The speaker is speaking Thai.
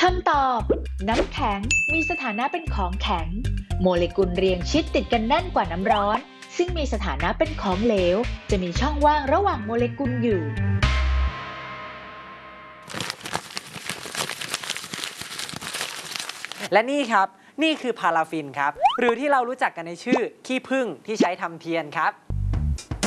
ำตอบน้ำแข็งมีสถานะเป็นของแข็งโมเลกุลเรียงชิดติดกันแน่นกว่าน้ำร้อนซึ่งมีสถานะเป็นของเหลวจะมีช่องว่างระหว่างโมเลกุลอยู่และนี่ครับนี่คือพาราฟินครับหรือที่เรารู้จักกันในชื่อขี้ผึ้งที่ใช้ทำเทียนครับ